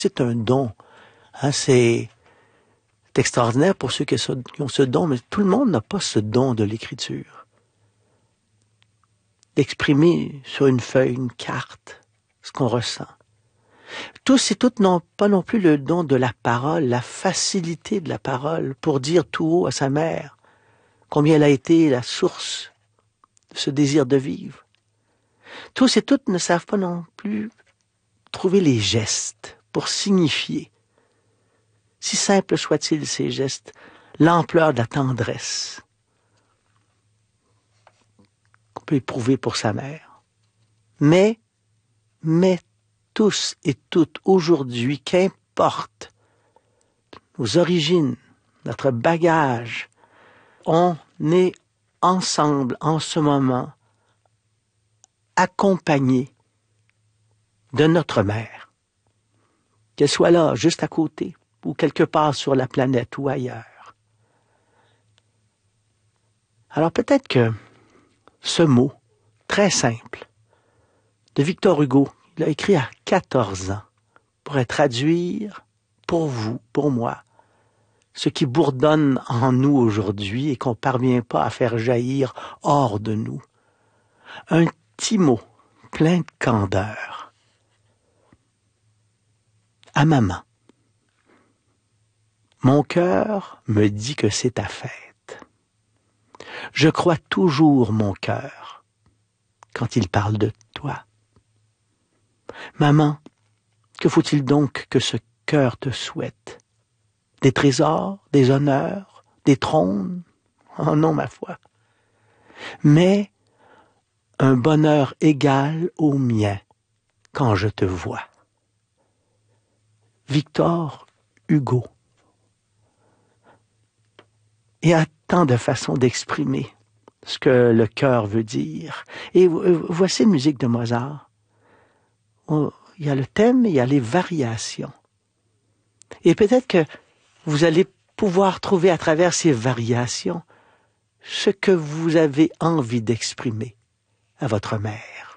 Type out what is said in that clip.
C'est un don. Hein, c'est extraordinaire pour ceux qui ont ce don, mais tout le monde n'a pas ce don de l'écriture. D'exprimer sur une feuille, une carte, ce qu'on ressent. Tous et toutes n'ont pas non plus le don de la parole, la facilité de la parole pour dire tout haut à sa mère combien elle a été la source de ce désir de vivre. Tous et toutes ne savent pas non plus trouver les gestes pour signifier, si simples soient-ils ces gestes, l'ampleur de la tendresse qu'on peut éprouver pour sa mère. Mais tous et toutes aujourd'hui, qu'importe nos origines, notre bagage, on est ensemble en ce moment, accompagnés de notre mère. Qu'elle soit là, juste à côté, ou quelque part sur la planète ou ailleurs. Alors peut-être que ce mot, très simple, de Victor Hugo, il a écrit à 14 ans, pourrait traduire pour vous, pour moi, ce qui bourdonne en nous aujourd'hui et qu'on ne parvient pas à faire jaillir hors de nous. Un petit mot plein de candeur. À maman. Mon cœur me dit que c'est ta fête. Je crois toujours mon cœur quand il parle de toi. Maman, que faut-il donc que ce cœur te souhaite? Des trésors, des honneurs, des trônes? Oh non, ma foi. Mais un bonheur égal au mien quand je te vois. Victor Hugo. Il y a tant de façons d'exprimer ce que le cœur veut dire. Et voici une musique de Mozart. Il y a le thème, il y a les variations. Et peut-être que vous allez pouvoir trouver à travers ces variations ce que vous avez envie d'exprimer à votre mère.